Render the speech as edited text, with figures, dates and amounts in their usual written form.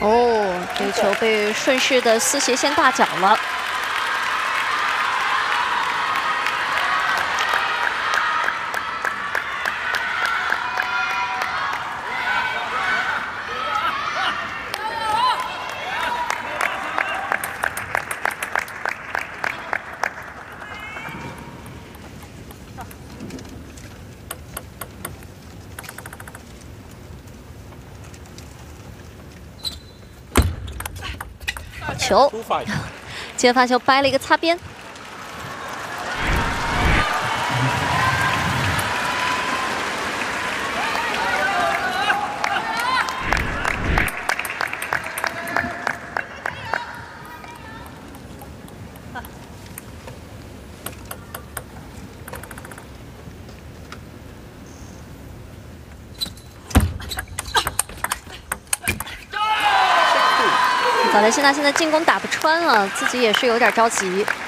哦，这个球被顺势的4斜线大脚了。 球，接发球掰了一个擦边。早田希娜现在进攻打不穿了，自己也是有点着急。